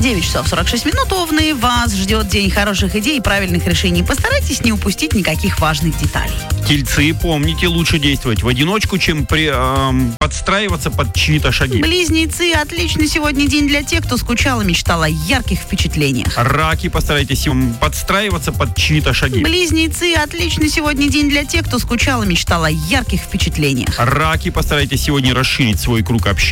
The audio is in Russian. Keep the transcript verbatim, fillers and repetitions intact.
девять часов сорок шесть минут, Овны. Вас ждет день хороших идей и правильных решений. Постарайтесь не упустить никаких важных деталей. Тельцы, помните, лучше действовать в одиночку, чем при, эм, подстраиваться под чьи-то шаги. Близнецы, отличный сегодня день для тех, кто скучал и мечтал о ярких впечатлениях. Раки, постарайтесь эм, подстраиваться под чьи-то шаги. Близнецы, отличный сегодня день для тех, кто скучал и мечтал о ярких впечатлениях. Раки, постарайтесь сегодня расширить свой круг общения.